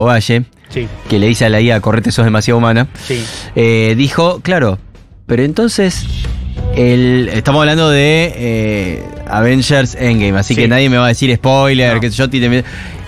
Valle, Sí, que le dice a la IA, correte, sos demasiado humana, sí. dijo, claro, pero entonces estamos hablando de Avengers Endgame, así Sí. que nadie me va a decir spoiler, No. que yo